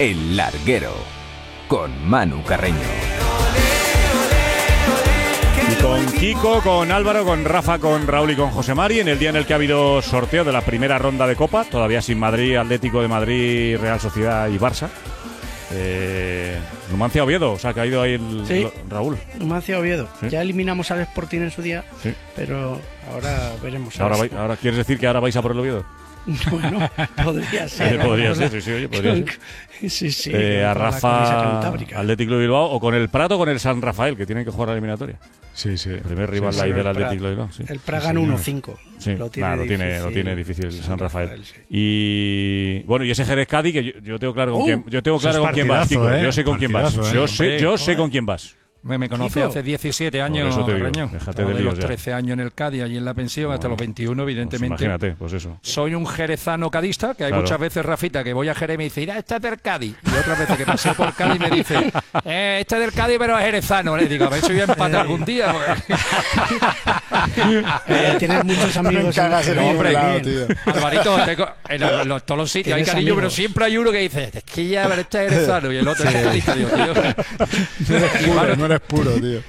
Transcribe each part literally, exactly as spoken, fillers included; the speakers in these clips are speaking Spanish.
El Larguero, con Manu Carreño. Y con Kiko, con Álvaro, con Rafa, con Raúl y con José Mari, en el día en el que ha habido sorteo de la primera ronda de Copa, todavía sin Madrid, Atlético de Madrid, Real Sociedad y Barça. Eh, Numancia Oviedo, o sea, ha caído ahí el, sí, lo, Raúl. Numancia Oviedo. ¿Sí? Ya eliminamos al Sporting en su día, sí, pero ahora veremos. Ahora, vais, ahora ¿quieres decir que ahora vais a por el Oviedo? Bueno, podría ser. Eh, podría ser, sí, sí, oye, podría ser. Sí, sí. Eh, a Rafa, Atlético de Bilbao, o con el Prato o con el San Rafael, que tienen que jugar la eliminatoria. Sí, sí. El primer rival sí, ahí sí, del Atlético de Bilbao. Sí. El Praga en uno cinco. Sí, lo tiene claro, lo tiene, lo tiene difícil el San Rafael. Rafael sí. Y bueno, y ese Jerez Cádiz, que yo, yo tengo claro con uh, quién, yo tengo claro con quién vas, Kiko. ¿eh? Yo sé con quién vas. ¿eh? Yo sé, yo sé con quién vas. Me, me conoce Kiko. hace diecisiete años, Reño. Déjate de, de líos los trece ya. años en el Cádiz, allí en la pensión, bueno, hasta los veintiuno, evidentemente. Pues imagínate, pues eso. Soy un jerezano cadista, que hay claro. muchas veces, Rafita, que voy a Jerez y me dice, mira, este es del Cádiz. Y otras veces que pasé por Cádiz me dice, eh, este es del Cádiz, pero es jerezano. Le digo, a ver si voy a empatar algún día. eh, Tienes muchos amigos. en no, hombre, lado, tío. Alvarito, tengo, en, en, en todos los sitios hay cariño, amigos? Pero siempre hay uno que dice, es que ya, pero este es jerezano. Y el otro sí. es cadista. Digo, tío. No eres puro, no eres puro, tío.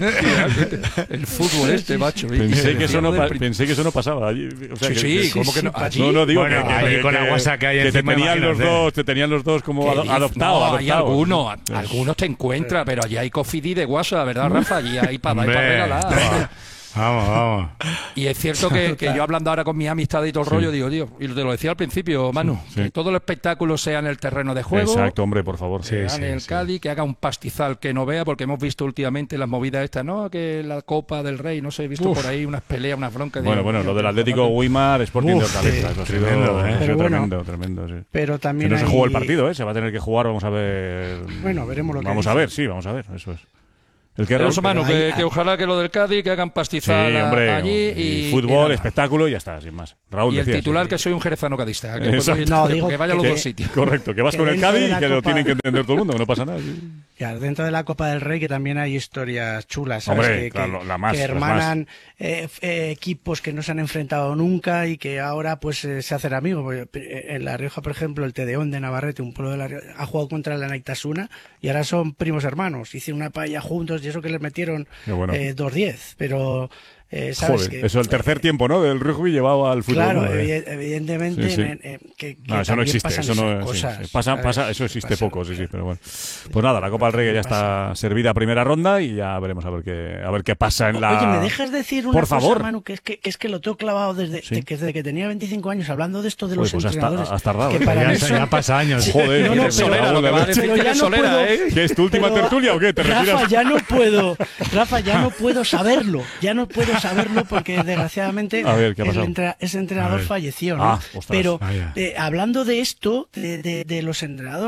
El fútbol este, macho. Pensé que eso no, pa pensé que eso no pasaba allí. O sea, sí, que, sí, que, ¿cómo que no? Allí, no, no digo bueno, que, allí que, con que, la guasa que hay que encima, te tenían los imagínate. dos, te tenían los dos como ado adoptados. No, adoptado, hay algunos, algunos te encuentras, pero allí hay cofidí de guasa, ¿verdad, Rafa? Allí hay para pa regalar. Vamos, vamos. Y es cierto que, que yo hablando ahora con mi amistad y todo el sí. rollo, digo, tío, y te lo decía al principio, Manu, sí, sí. que todo el espectáculo sea en el terreno de juego. Exacto, hombre, por favor. Sí, sí, en el sí. Cádiz, que haga un pastizal que no vea, porque hemos visto últimamente las movidas estas, ¿no? Que la Copa del Rey, no sé, he visto Uf. por ahí unas peleas, unas broncas. Bueno, digo, bueno, lo del Atlético Weimar, Sporting de Hortaleza. Sí, eso ha sido tremendo, ¿eh? pero bueno, tremendo, tremendo, sí. Pero también que no hay... se jugó el partido, ¿eh? Se va a tener que jugar, vamos a ver. Bueno, veremos lo que Vamos dice. a ver, sí, vamos a ver, eso es. El que Pero eso, Manu, que, hay... que ojalá que lo del Cádiz, que hagan pastizal sí, hombre, allí y, y fútbol, y espectáculo y ya está, sin más. Raúl y el decías, titular sí. que soy un jerezano cadista, que, ir, no, digo que vaya a los que, dos sitios. Correcto, que vas que con el Cádiz y que Copa... lo tienen que entender todo el mundo, que no pasa nada. Sí. Ya, dentro de la Copa del Rey que también hay historias chulas, ¿sabes? Hombre, que, claro, que, la más, que hermanan eh, eh, equipos que no se han enfrentado nunca y que ahora pues eh, se hacen amigos. En La Rioja, por ejemplo, el Tedeón de Navarrete, un pueblo de La Rioja, ha jugado contra la Naitasuna y ahora son primos hermanos. Hicieron una paella juntos y eso que les metieron bueno. eh, dos diez, pero... Eh, ¿sabes? Joder, que, eso el tercer eh, tiempo, ¿no? Del rugby llevado al fútbol. Claro, ¿no? evi evidentemente. Sí, sí. En, en, que, que no, eso no existe. Eso no cosas, sí, sí. Pasa, pasa, eso existe pasa, poco, sí, sí, pero bueno. Pues nada, la Copa del Rey ya está pasa. servida a primera ronda y ya veremos a ver qué, a ver qué pasa en la. Oye, ¿me dejas decir una Por cosa, favor. Manu? Que es que, es que lo tengo clavado desde, ¿Sí? de, que, desde que tenía veinticinco años, hablando de esto de los Oye, pues entrenadores. Has tardado. Que ¿eh? para ya, mí son, son... ya pasa años. Joder, no, no, pero, solera, lo que va a decir pero ya no solera, puedo, ¿eh? ¿Qué es tu última pero, tertulia o qué? ¿Te retiras? Rafa, ya no puedo. Rafa, ya no puedo saberlo. Ya no puedo saberlo porque desgraciadamente a ver, ¿qué ha pasado? el entre, ese entrenador falleció, ¿no? Ah, ostras. Pero ah, eh, hablando de esto, de, de, de los entrenadores.